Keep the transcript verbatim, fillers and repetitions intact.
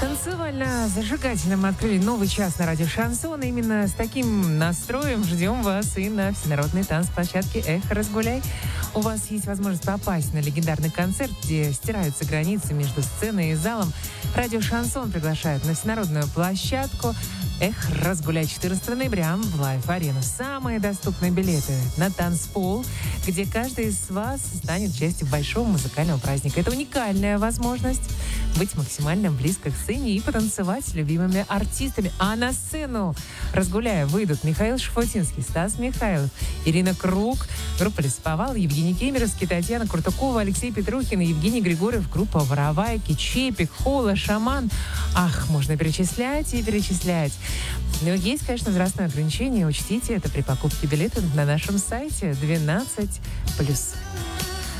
Танцевально-зажигательно мы открыли новый час на радио «Шансон». Именно с таким настроем ждем вас и на всенародной танцплощадке «Эх, разгуляй». У вас есть возможность попасть на легендарный концерт, где стираются границы между сценой и залом. Радио «Шансон» приглашает на всенародную площадку «Эх, разгуляй» четырнадцатого ноября в Лайф-арену. Самые доступные билеты на танцпол, где каждый из вас станет частью большого музыкального праздника. Это уникальная возможность быть максимально близко к сцене и потанцевать с любимыми артистами. А на сцену «Разгуляя» выйдут Михаил Шафутинский, Стас Михайлов, Ирина Круг, группа «Лесоповал», Евгений Кемеровский, Татьяна Куртукова, Алексей Петрухин, Евгений Григорьев, группа «Воровайки», Чепик, Хола, Шаман. Ах, можно перечислять и перечислять. Но есть, конечно, возрастное ограничение. Учтите это при покупке билета на нашем сайте двенадцать плюс.